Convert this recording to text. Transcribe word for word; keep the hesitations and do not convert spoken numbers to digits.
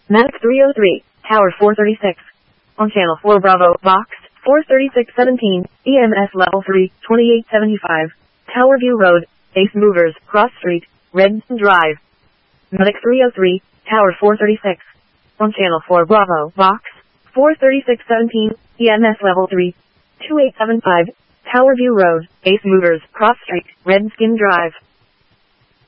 Medic three oh three, Tower four thirty-six. On Channel four Bravo, Box, four thirty-six seventeen, E M S Level three, twenty-eight seventy-five. Tower View Road, Ace Movers, Cross Street, Redstone Drive. Medic three oh three, Tower four thirty-six. On Channel four Bravo, Box, four thirty-six seventeen, E M S Level three, twenty-eight seventy-five. Tower View Road, Ace Movers, Cross Street, Redskin Drive.